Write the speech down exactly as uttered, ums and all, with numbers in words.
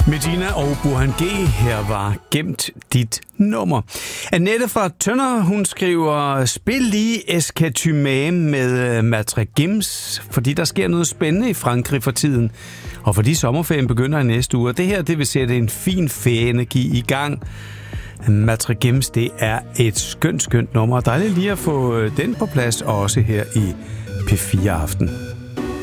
Medina og Burhan G. Her var Gemt dit nummer. Annette fra Tønder, hun skriver: Spil lige Escatymame med Matre Gims, fordi der sker noget spændende i Frankrig for tiden. Og fordi sommerferien begynder i næste uge. Det her, det vil sætte en fin ferieenergi i gang. Matre Gims, det er et skønt, skønt nummer. Dejligt lige at få den på plads, også her i P fire Aften.